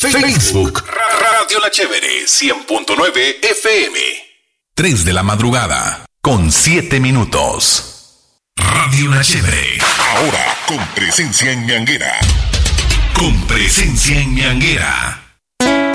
Facebook. Radio La Chévere 100.9 FM. 3 de la madrugada con 7 minutos. Radio La Chévere. Ahora con presencia en Ñanguera. Con presencia en Ñanguera.